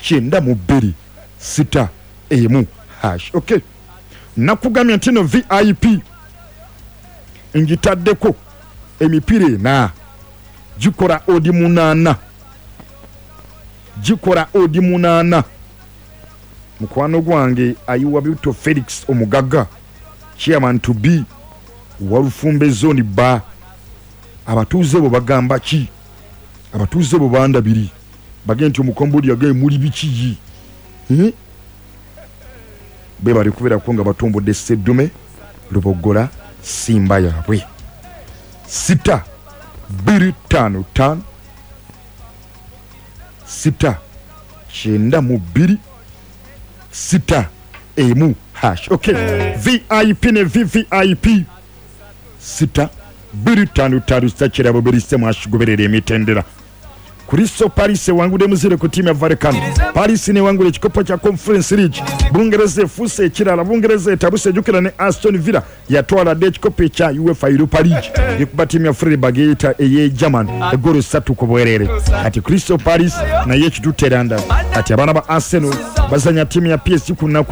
9261 hash. Okay, nakugamya ntino VIP njitaddeko emipira na jikora odi munana mukwano gwange ayiwa bito Felix Omugaga chairman to be Walufumbe zone ba abatuuze bo bagamba ki abatuuze bo banda biri bagenti omukombodi yagaye muri biki be bali kubera ko nga batombo de Sedume Lubogola Simba yabwe 6-2-5-5 6-9-2-6 hash. Okay, VIP ne VVIP 6-2-5-5 sachira boberise mwashugoberere emitendera Kristo Paris wangude muzire ku timu ya Varekano. Paris ne wangule ekikopo kya Conference League. Bungereza efuse ekirala Bungereza etabuse jukira ne Aston Villa yatwala de ekikopo kya UEFA Europa League. Yekuba timu ya Freiburg yita eye German egoro 3 ku bwerere. Ati Kristo Paris na yekitu teranda. Ati abana ba Arsenal bazanya timu ya PSG kunaku